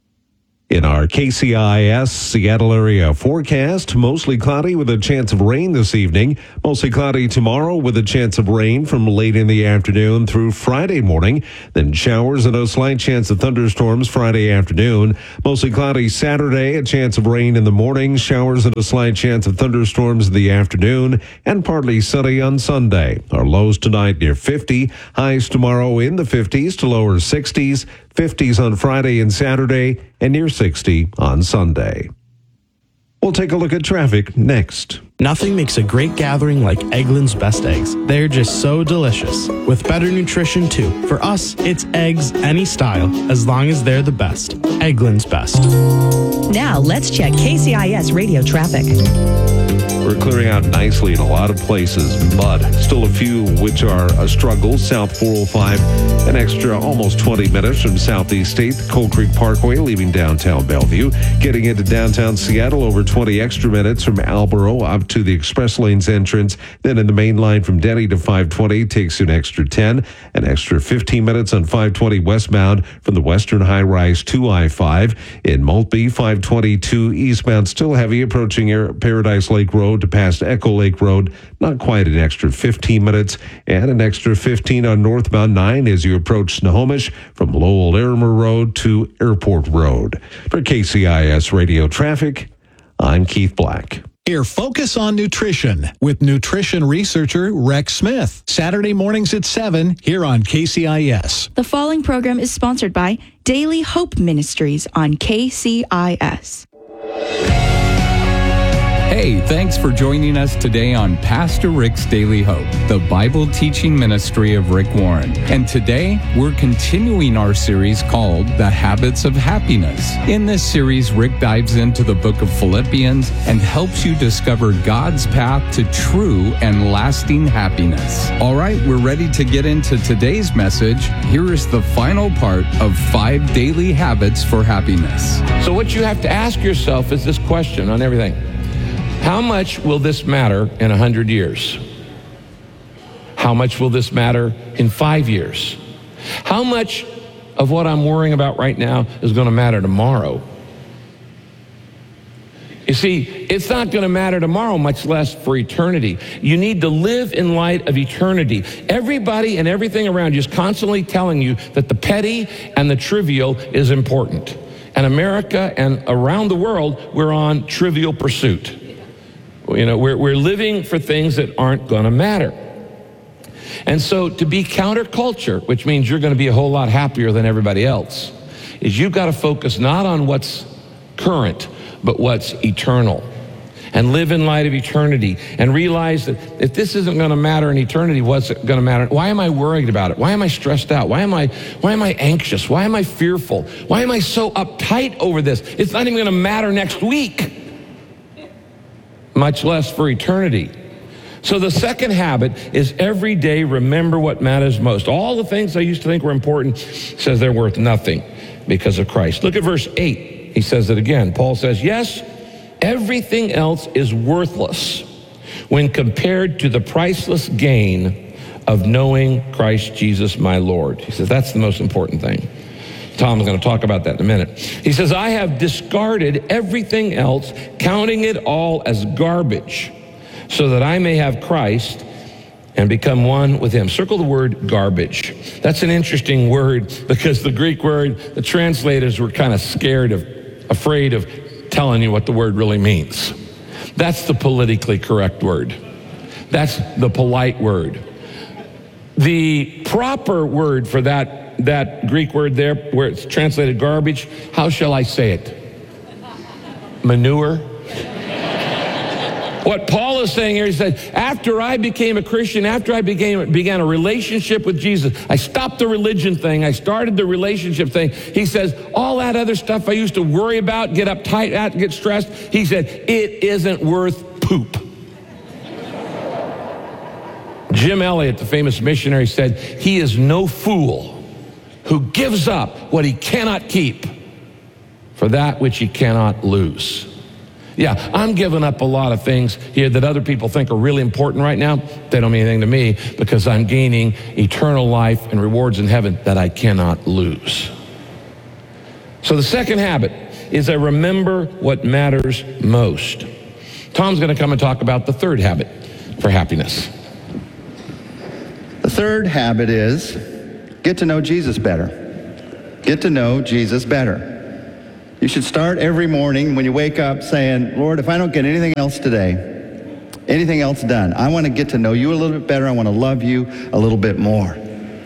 In our K C I S Seattle area forecast, mostly cloudy with a chance of rain this evening. Mostly cloudy tomorrow with a chance of rain from late in the afternoon through Friday morning. Then showers and a slight chance of thunderstorms Friday afternoon. Mostly cloudy Saturday, a chance of rain in the morning. Showers and a slight chance of thunderstorms in the afternoon. And partly sunny on Sunday. Our lows tonight near fifty. Highs tomorrow in the fifties to lower sixties. fifties on Friday and Saturday, and near sixty on Sunday. We'll take a look at traffic next. Nothing makes a great gathering like Eggland's Best Eggs. They're just so delicious, with better nutrition too. For us, it's eggs any style, as long as they're the best. Eggland's Best. Now let's check K C I S radio traffic. We're clearing out nicely in a lot of places, but still a few which are a struggle. South four oh five, an extra almost twenty minutes from Southeast State, Coal Creek Parkway, leaving downtown Bellevue. Getting into downtown Seattle, over twenty extra minutes from Alborough up to the Express Lanes entrance. Then in the main line from Denny to five twenty takes you an extra ten, an extra fifteen minutes on five twenty westbound from the Western High Rise to I five. In Maltby, five twenty-two eastbound, still heavy approaching Air Paradise Lake Road to past Echo Lake Road, not quite an extra fifteen minutes, and an extra fifteen on northbound nine as you approach Snohomish from Lowell Larimer Road to Airport Road. For K C I S Radio Traffic, I'm Keith Black. Hear Focus on Nutrition with nutrition researcher Rex Smith. Saturday mornings at seven here on K C I S. The following program is sponsored by Daily Hope Ministries on K C I S. Hey, thanks for joining us today on Pastor Rick's Daily Hope, the Bible teaching ministry of Rick Warren. And today, we're continuing our series called The Habits of Happiness. In this series, Rick dives into the book of Philippians and helps you discover God's path to true and lasting happiness. All right, we're ready to get into today's message. Here is the final part of Five Daily Habits for Happiness. So what you have to ask yourself is this question on everything. How much will this matter in a hundred years? How much will this matter in five years? How much of what I'm worrying about right now is going to matter tomorrow? You see, it's not going to matter tomorrow, much less for eternity. You need to live in light of eternity. Everybody and everything around you is constantly telling you that the petty and the trivial is important. And America and around the world, we're on trivial pursuit. You know, we're, we're living for things that aren't going to matter. And so to be counterculture, which means you're going to be a whole lot happier than everybody else, is you've got to focus not on what's current, but what's eternal. And live in light of eternity and realize that if this isn't going to matter in eternity, what's going to matter? Why am I worried about it? Why am I stressed out? Why am I, why am I anxious? Why am I fearful? Why am I so uptight over this? It's not even going to matter next week, much less for eternity. So the second habit is every day remember what matters most. All the things I used to think were important, says they're worth nothing because of Christ. Look at verse eight. He says it again. Paul says, yes, everything else is worthless when compared to the priceless gain of knowing Christ Jesus my Lord. He says that's the most important thing. Tom's going to talk about that in a minute. He says, I have discarded everything else, counting it all as garbage, so that I may have Christ and become one with him. Circle the word garbage. That's an interesting word because the Greek word, the translators were kind of scared of, afraid of telling you what the word really means. That's the politically correct word. That's the polite word. The proper word for that that Greek word there, where it's translated garbage, how shall I say it? Manure? What Paul is saying here, he said, after I became a Christian, after I became, began a relationship with Jesus, I stopped the religion thing, I started the relationship thing. He says, all that other stuff I used to worry about, get uptight at, get stressed, he said, it isn't worth poop. Jim Elliot, the famous missionary, said, he is no fool who gives up what he cannot keep for that which he cannot lose. Yeah, I'm giving up a lot of things here that other people think are really important right now. They don't mean anything to me because I'm gaining eternal life and rewards in heaven that I cannot lose. So the second habit is I remember what matters most. Tom's going to come and talk about the third habit for happiness. The third habit is get to know Jesus better. Get to know Jesus better. You should start every morning when you wake up saying, Lord, if I don't get anything else today, anything else done, I want to get to know you a little bit better. I want to love you a little bit more.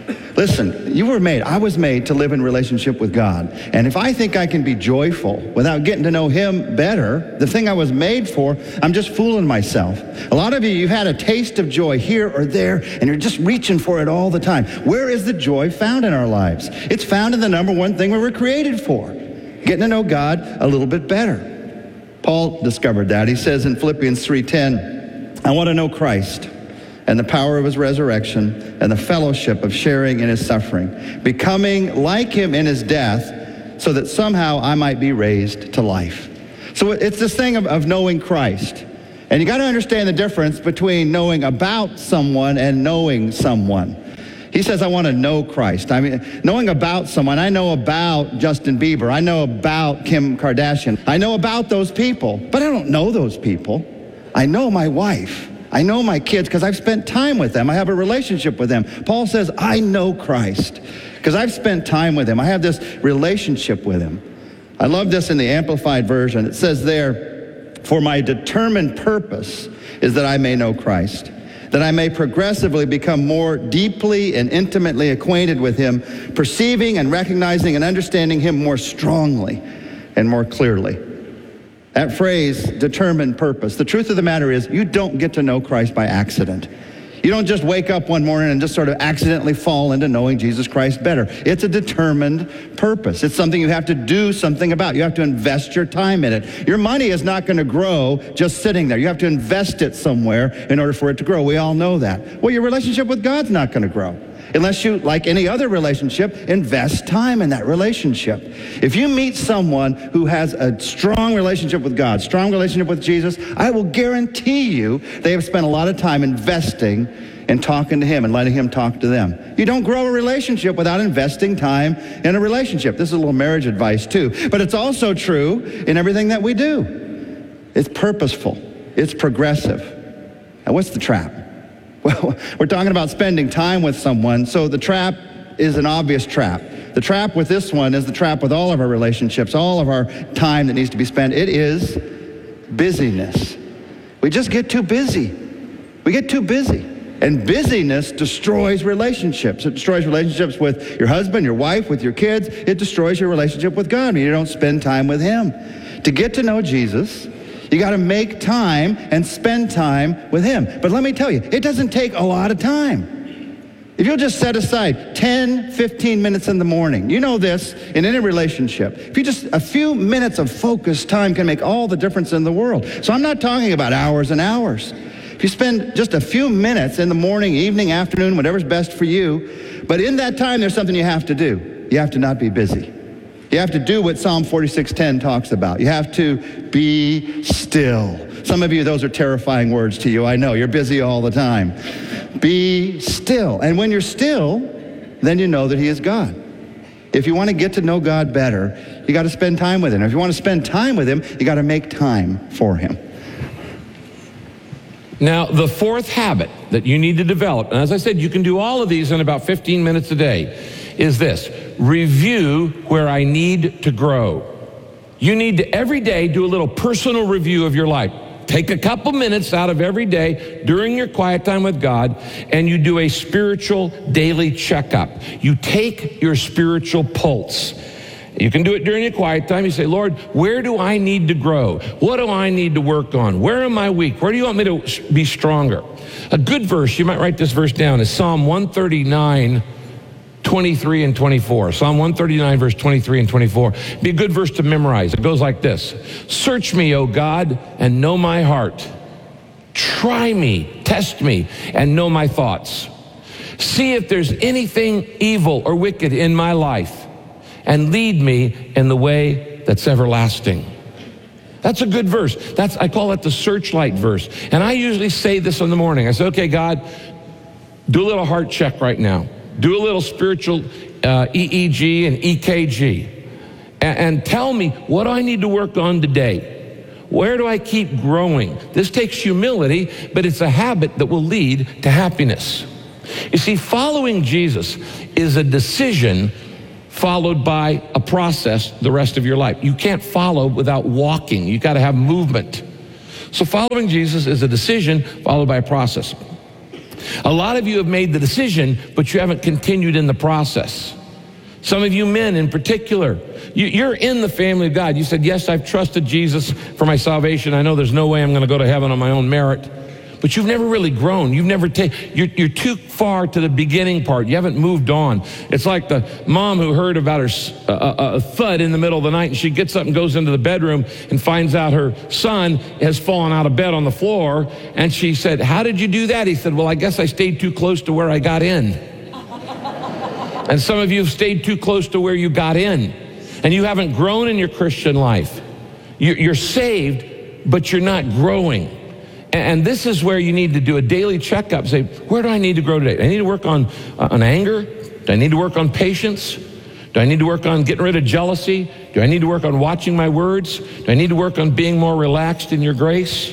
Listen, you were made, I was made to live in relationship with God. And if I think I can be joyful without getting to know him better, the thing I was made for, I'm just fooling myself. A lot of you, you've had a taste of joy here or there, and you're just reaching for it all the time. Where is the joy found in our lives? It's found in the number one thing we were created for. Getting to know God a little bit better. Paul discovered that. He says in Philippians three ten, I want to know Christ and the power of his resurrection and the fellowship of sharing in his suffering, becoming like him in his death so that somehow I might be raised to life. So it's this thing of, of knowing Christ. And you got to understand the difference between knowing about someone and knowing someone. He says, I want to know Christ. I mean, knowing about someone, I know about Justin Bieber. I know about Kim Kardashian. I know about those people, but I don't know those people. I know my wife. I know my kids because I've spent time with them. I have a relationship with them. Paul says, I know Christ because I've spent time with him. I have this relationship with him. I love this in the Amplified Version. It says there, for my determined purpose is that I may know Christ, that I may progressively become more deeply and intimately acquainted with him, perceiving and recognizing and understanding him more strongly and more clearly. That phrase, determined purpose. The truth of the matter is, you don't get to know Christ by accident. You don't just wake up one morning and just sort of accidentally fall into knowing Jesus Christ better. It's a determined purpose. It's something you have to do something about. You have to invest your time in it. Your money is not going to grow just sitting there. You have to invest it somewhere in order for it to grow. We all know that. Well, your relationship with God's not going to grow unless you, like any other relationship, invest time in that relationship. If you meet someone who has a strong relationship with God, strong relationship with Jesus, I will guarantee you they have spent a lot of time investing in talking to him and letting him talk to them. You don't grow a relationship without investing time in a relationship. This is a little marriage advice too, but it's also true in everything that we do. It's purposeful. It's progressive. Now, what's the trap? Well, we're talking about spending time with someone, so the trap is an obvious trap. The trap with this one is the trap with all of our relationships, all of our time that needs to be spent. It is busyness. We just get too busy. We get too busy. And busyness destroys relationships. It destroys relationships with your husband, your wife, with your kids. It destroys your relationship with God when you don't spend time with him. To get to know Jesus, you got to make time and spend time with him. But let me tell you, it doesn't take a lot of time. If you'll just set aside ten, fifteen minutes in the morning, you know this in any relationship. If you just, a few minutes of focused time can make all the difference in the world. So I'm not talking about hours and hours. If you spend just a few minutes in the morning, evening, afternoon, whatever's best for you, but in that time there's something you have to do. You have to not be busy. You have to do what Psalm forty-six ten talks about. You have to be still. Some of you, those are terrifying words to you. I know, you're busy all the time. Be still. And when you're still, then you know that he is God. If you want to get to know God better, you got to spend time with him. If you want to spend time with him, you got to make time for him. Now, the fourth habit that you need to develop, and as I said, you can do all of these in about fifteen minutes a day, is this: review where I need to grow. You need to every day do a little personal review of your life. Take a couple minutes out of every day during your quiet time with God, and you do a spiritual daily checkup. You take your spiritual pulse. You can do it during your quiet time. You say, Lord, where do I need to grow? What do I need to work on? Where am I weak? Where do you want me to be stronger? A good verse, you might write this verse down, is Psalm one thirty-nine, twenty-three and twenty-four. Psalm one thirty-nine, verse twenty-three and twenty-four. Be a good verse to memorize. It goes like this. Search me, O God, and know my heart. Try me, test me, and know my thoughts. See if there's anything evil or wicked in my life, and lead me in the way that's everlasting. That's a good verse. That's, I call it the searchlight verse. And I usually say this in the morning. I say, okay, God, do a little heart check right now. Do a little spiritual uh, E E G and E K G. And, and tell me, what do I need to work on today? Where do I keep growing? This takes humility, but it's a habit that will lead to happiness. You see, following Jesus is a decision followed by a process the rest of your life. You can't follow without walking. You got to have movement. So following Jesus is a decision followed by a process. A lot of you have made the decision, but you haven't continued in the process. Some of you men in particular, you, you're in the family of God. You said, yes, I've trusted Jesus for my salvation. I know there's no way I'm going to go to heaven on my own merit. But you've never really grown. You've never taken, you're, you're too far to the beginning part. You haven't moved on. It's like the mom who heard about her uh, a thud in the middle of the night, and she gets up and goes into the bedroom and finds out her son has fallen out of bed on the floor. And she said, how did you do that? He said, well, I guess I stayed too close to where I got in. And some of you have stayed too close to where you got in. And you haven't grown in your Christian life. You're saved, but you're not growing. And this is where you need to do a daily checkup. Say, where do I need to grow today? Do I need to work on, uh, on anger? Do I need to work on patience? Do I need to work on getting rid of jealousy? Do I need to work on watching my words? Do I need to work on being more relaxed in your grace?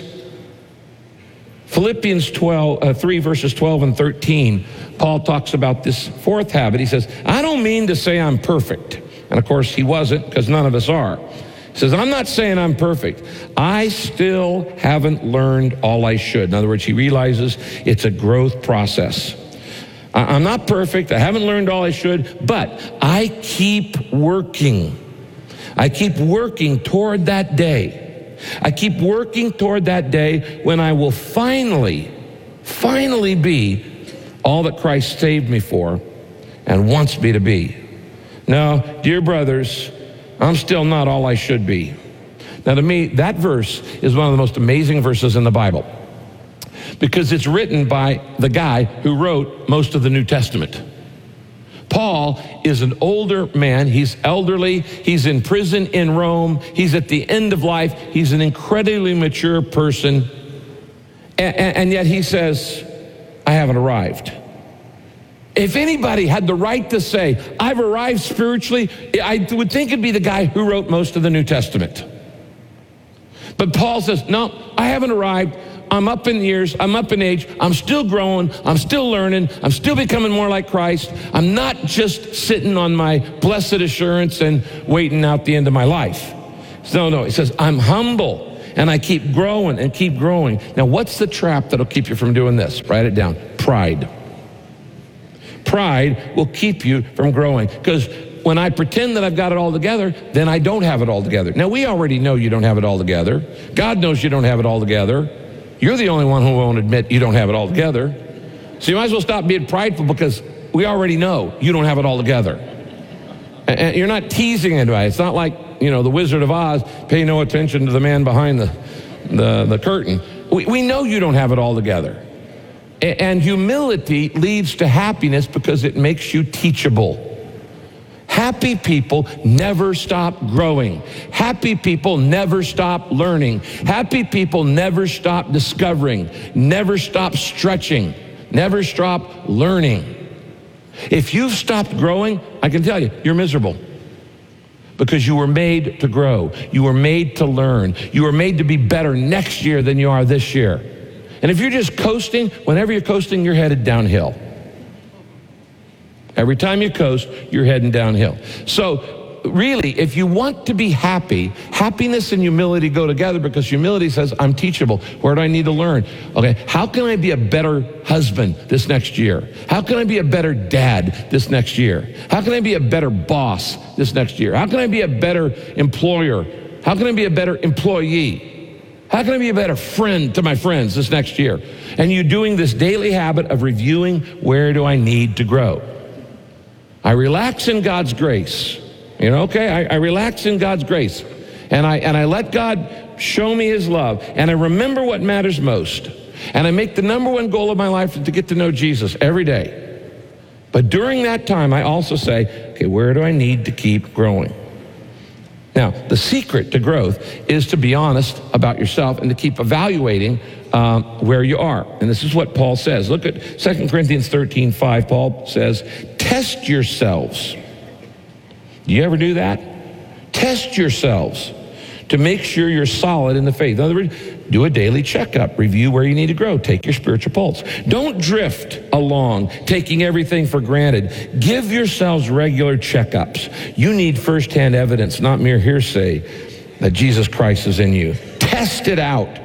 Philippians twelve, uh, three, verses twelve and thirteen, Paul talks about this fourth habit. He says, I don't mean to say I'm perfect. And of course, he wasn't, because none of us are. He says, I'm not saying I'm perfect. I still haven't learned all I should. In other words, he realizes it's a growth process. I'm not perfect. I haven't learned all I should, but I keep working. I keep working toward that day. I keep working toward that day when I will finally, finally be all that Christ saved me for and wants me to be. Now, dear brothers, I'm still not all I should be. Now, to me, that verse is one of the most amazing verses in the Bible because it's written by the guy who wrote most of the New Testament. Paul is an older man. He's elderly. He's in prison in Rome. He's at the end of life. He's an incredibly mature person. And, and yet he says, I haven't arrived. If anybody had the right to say, I've arrived spiritually, I would think it'd be the guy who wrote most of the New Testament. But Paul says, no, I haven't arrived. I'm up in years. I'm up in age. I'm still growing. I'm still learning. I'm still becoming more like Christ. I'm not just sitting on my blessed assurance and waiting out the end of my life. No, no, he says, I'm humble and I keep growing and keep growing. Now, what's the trap that'll keep you from doing this? Write it down. Pride. Pride will keep you from growing because when I pretend that I've got it all together, then I don't have it all together. Now, we already know you don't have it all together. God knows you don't have it all together. You're the only one who won't admit you don't have it all together. So you might as well stop being prideful because we already know you don't have it all together. And you're not teasing anybody. It's not like, you know, the Wizard of Oz, pay no attention to the man behind the, the, the curtain. We, we know you don't have it all together. And humility leads to happiness because it makes you teachable. Happy people never stop growing. Happy people never stop learning. Happy people never stop discovering, never stop stretching, never stop learning. If you've stopped growing, I can tell you, you're miserable. Because you were made to grow. You were made to learn. You were made to be better next year than you are this year. And if you're just coasting, whenever you're coasting, you're headed downhill. Every time you coast, you're heading downhill. So really, if you want to be happy, happiness and humility go together, because humility says, I'm teachable. Where do I need to learn? Okay, how can I be a better husband this next year? How can I be a better dad this next year? How can I be a better boss this next year? How can I be a better employer? How can I be a better employee? How can I be a better friend to my friends this next year? And you're doing this daily habit of reviewing, where do I need to grow? I relax in God's grace. You know, okay, I, I relax in God's grace. And I, and I let God show me his love. And I remember what matters most. And I make the number one goal of my life to get to know Jesus every day. But during that time, I also say, okay, where do I need to keep growing? Now, the secret to growth is to be honest about yourself and to keep evaluating um, where you are. And this is what Paul says. Look at Second Corinthians thirteen five. Paul says, test yourselves. Do you ever do that? Test yourselves to make sure you're solid in the faith. In other words, do a daily checkup, review where you need to grow, take your spiritual pulse. Don't drift along, taking everything for granted. Give yourselves regular checkups. You need firsthand evidence, not mere hearsay, that Jesus Christ is in you. Test it out.